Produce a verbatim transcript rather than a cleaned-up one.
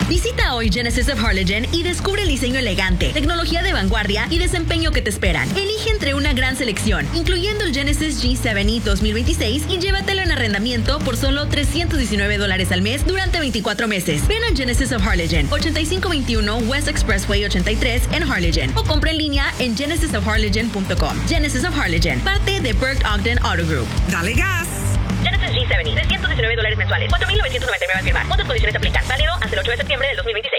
Visita hoy Genesis of Harlingen y descubre el diseño elegante, tecnología de vanguardia y desempeño que te esperan. Elige entre una gran selección, incluyendo el Genesis G siete E dos mil veintiséis, y llévatelo en arrendamiento por solo trescientos diecinueve dólares al mes durante veinticuatro meses. Ven a Genesis of Harlingen, ochenta y cinco veintiuno West Expressway ochenta y tres en Harlingen, o compra en línea en genesis of harlingen punto com. Genesis of Harlingen, parte de Burke Ogden Auto Group. ¡Dale gas! Genesis G siete, trescientos diecinueve dólares mensuales, cuatro mil novecientos noventa y nueve al firmar. Otras condiciones aplican. Válido hasta el ocho de septiembre del dos mil veintiséis.